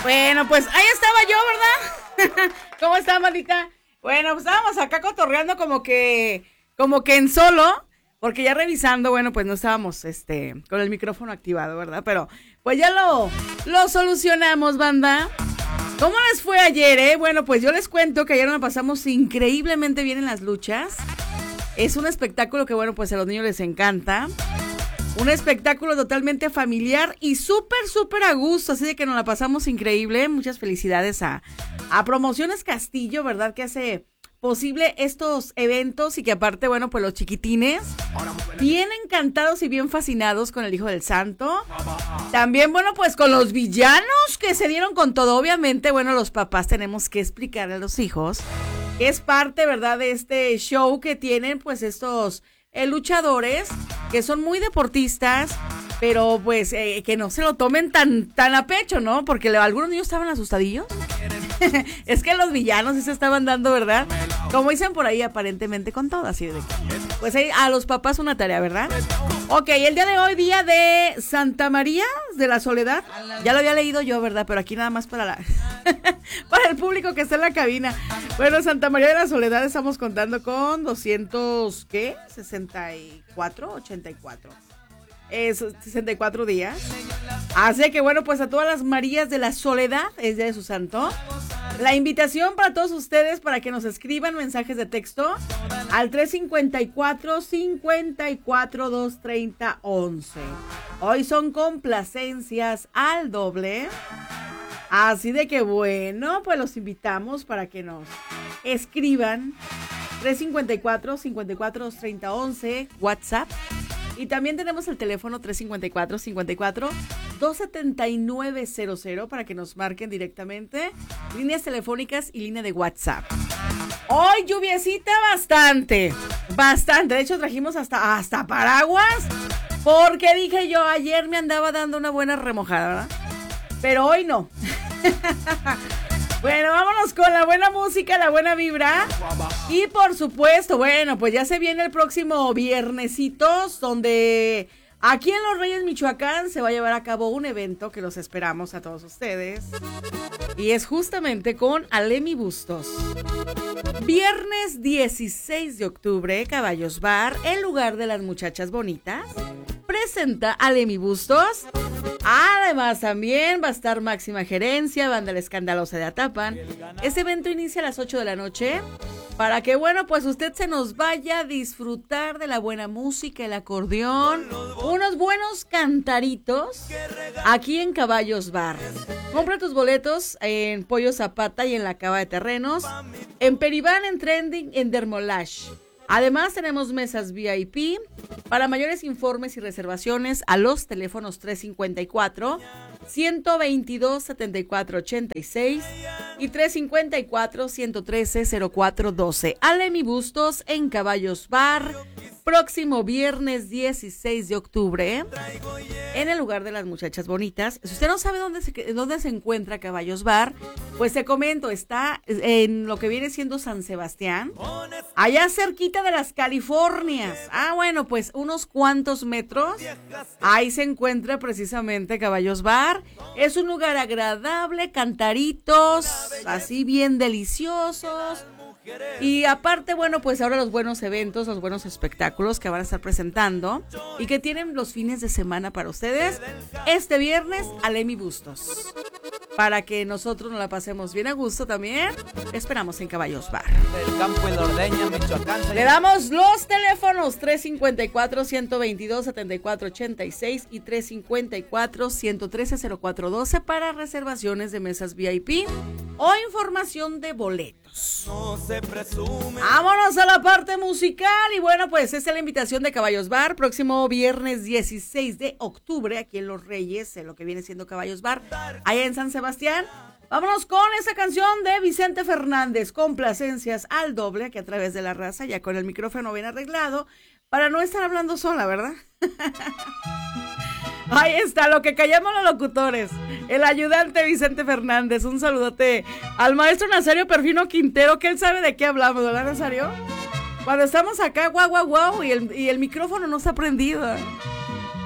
Bueno, pues ahí estaba yo, ¿verdad? ¿Cómo está, maldita? Bueno, pues estábamos acá cotorreando como que en solo, porque ya revisando, bueno, pues no estábamos con el micrófono activado, ¿verdad? Pero pues ya lo solucionamos, banda. ¿Cómo les fue ayer, Bueno, pues yo les cuento que ayer nos pasamos increíblemente bien en las luchas. Es un espectáculo que, bueno, pues a los niños les encanta. Un espectáculo totalmente familiar y súper a gusto, así de que nos la pasamos increíble. Muchas felicidades a Promociones Castillo, ¿verdad? Que hace posible estos eventos y que aparte, bueno, pues los chiquitines bien encantados y bien fascinados con el Hijo del Santo. También, bueno, pues con los villanos que se dieron con todo. Obviamente, bueno, los papás tenemos que explicarle a los hijos que es parte, ¿verdad? De este show que tienen, pues estos luchadores que son muy deportistas, pero pues que no se lo tomen tan a pecho, ¿no? Porque algunos niños estaban asustadillos. Es que los villanos sí se estaban dando, ¿verdad? Como dicen por ahí, aparentemente con todo, así de pues ahí a los papás una tarea, ¿verdad? Ok, el día de hoy, día de Santa María de la Soledad. Ya lo había leído yo, ¿verdad? Pero aquí nada más para para el público que está en la cabina. Bueno, Santa María de la Soledad estamos contando con 200, ¿qué? 64, 84. 64 días. Así que bueno, pues a todas las Marías de la Soledad, es día de su santo. La invitación para todos ustedes para que nos escriban mensajes de texto al 354-230-11. Hoy son complacencias al doble. Así de que bueno, pues los invitamos para que nos escriban 354-230-11, WhatsApp. Y también tenemos el teléfono 354-27900 para que nos marquen directamente. Líneas telefónicas y línea de WhatsApp. Hoy lluviecita bastante. De hecho trajimos hasta paraguas. Porque dije yo, ayer me andaba dando una buena remojada, ¿verdad? Pero hoy no. Bueno, vámonos con la buena música, la buena vibra. Y por supuesto, bueno, pues ya se viene el próximo viernesitos, donde aquí en Los Reyes, Michoacán, se va a llevar a cabo un evento que los esperamos a todos ustedes. Y es justamente con Alemi Bustos. Viernes 16 de octubre, Caballos Bar, el lugar de las muchachas bonitas, presenta Alemi Bustos. Además también va a estar Máxima Gerencia, Banda La Escandalosa de Atapan. Este evento inicia a las 8 de la noche para que, bueno, pues usted se nos vaya a disfrutar de la buena música, el acordeón, unos buenos cantaritos aquí en Caballos Bar. Compra tus boletos en Pollo Zapata y en la Cava de Terrenos, en Peribán, en Trending, en Dermolash. Además tenemos mesas VIP. Para mayores informes y reservaciones a los teléfonos 354-122-7486 y 354-113-0412. Alemi Bustos en Caballos Bar, próximo viernes 16 de octubre, en el lugar de las muchachas bonitas. Si usted no sabe dónde se encuentra Caballos Bar, pues te comento, está en lo que viene siendo San Sebastián, allá cerquita de las Californias. Bueno, pues unos cuantos metros, ahí se encuentra precisamente Caballos Bar. Es un lugar agradable, cantaritos, así bien deliciosos. Y aparte, bueno, pues ahora los buenos eventos, los buenos espectáculos que van a estar presentando y que tienen los fines de semana para ustedes. Este viernes, Alemi Bustos. Para que nosotros nos la pasemos bien a gusto también, esperamos en Caballos Bar. El campo en Ordeña, Michoacán. Le damos los teléfonos 354-122-7486 y 354-113-0412 para reservaciones de mesas VIP o información de boletos. No se presume. Vámonos a la parte musical y bueno, pues esta es la invitación de Caballos Bar, próximo viernes 16 de octubre aquí en Los Reyes, en lo que viene siendo Caballos Bar, allá en San Sebastián. Vámonos con esa canción de Vicente Fernández, complacencias al doble, que a través de la raza, ya con el micrófono bien arreglado, para no estar hablando sola, ¿verdad? Ahí está, lo que callamos los locutores, el ayudante Vicente Fernández. Un saludote al maestro Nazario Perfino Quintero, que él sabe de qué hablamos, ¿verdad, Nazario? Cuando estamos acá, guau, y el micrófono no se ha prendido.